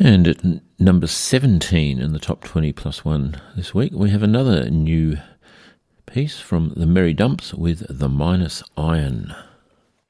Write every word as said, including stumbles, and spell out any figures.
And at n- number seventeen in the top twenty plus one this week, we have another new piece from the Merry Dumps with The Minus Iron.